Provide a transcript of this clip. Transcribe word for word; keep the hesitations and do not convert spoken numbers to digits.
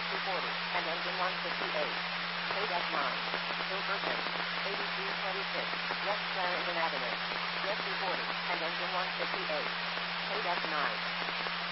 two forty, and engine one fifty-eight. K F nine. Hilberton. eighty-three twenty-six, West Clarendon Avenue. Jet two forty, and engine one fifty-eight. K F nine.